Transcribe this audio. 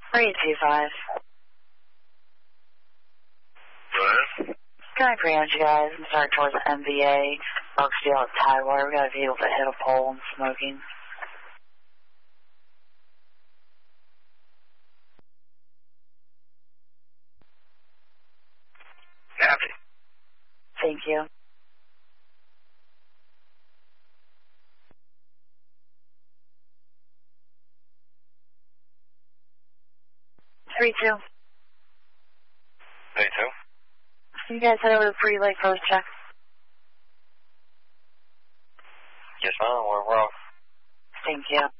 325. What? Can I preempt you guys and start towards the MVA, Barksdale at Tidewater? We got a vehicle that hit a pole and smoking. Happy. Thank you. 32. 32? You guys head over to Free Lake Post check? Yes, ma'am. We're off. Thank you.